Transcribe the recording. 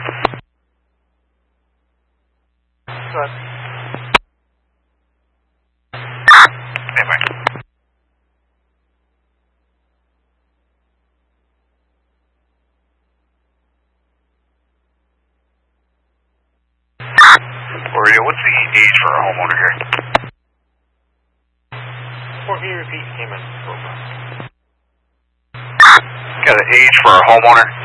Go ahead. Anyway. Oreo, what's the age for a homeowner here? Or can you repeat payment profile? Got an age for a homeowner?